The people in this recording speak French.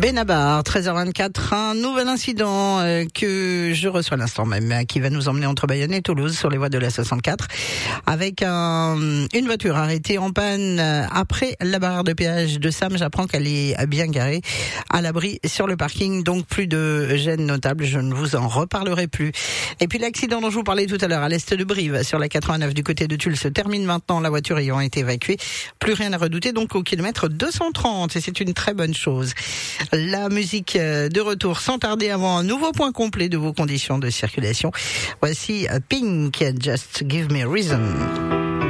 Benabar, 13h24, un nouvel incident que je reçois à l'instant même, qui va nous emmener entre Bayonne et Toulouse sur les voies de la 64, avec une voiture arrêtée en panne après la barrière de péage de Sam. J'apprends qu'elle est bien garée à l'abri sur le parking, donc plus de gêne notable, je ne vous en reparlerai plus. Et puis l'accident dont je vous parlais tout à l'heure à l'est de Brive, sur la 89 du côté de Tulle, se termine maintenant, la voiture ayant été évacuée. Plus rien à redouter, donc au kilomètre 230, et c'est une très bonne chose. La musique de retour sans tarder avant un nouveau point complet de vos conditions de circulation. Voici Pink, Just Give Me a Reason.